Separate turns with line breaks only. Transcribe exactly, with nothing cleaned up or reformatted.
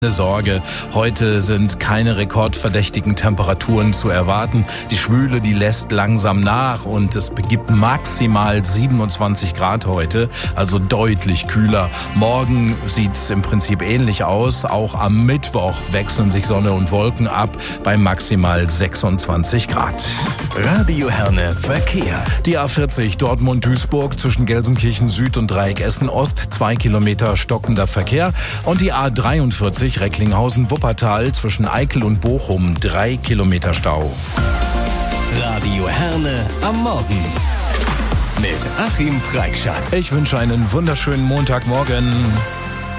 Keine Sorge, heute sind keine rekordverdächtigen Temperaturen zu erwarten. Die Schwüle, die lässt langsam nach und es begibt maximal siebenundzwanzig Grad heute, also deutlich kühler. Morgen sieht's im Prinzip ähnlich aus. Auch am Mittwoch wechseln sich Sonne und Wolken ab bei maximal sechsundzwanzig Grad.
Radio Herne Verkehr.
Die A vierzig Dortmund-Duisburg zwischen Gelsenkirchen Süd und Dreieck Essen Ost, zwei Kilometer stockender Verkehr. Und die A dreiundvierzig Recklinghausen-Wuppertal zwischen Eickel und Bochum, drei Kilometer Stau.
Radio Herne am Morgen mit Achim Preikschat.
Ich wünsche einen wunderschönen Montagmorgen.